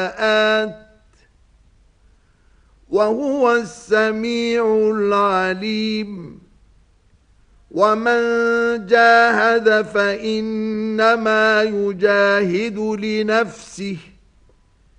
وهو السميع العليم ومن جاهد فإنما يجاهد لنفسه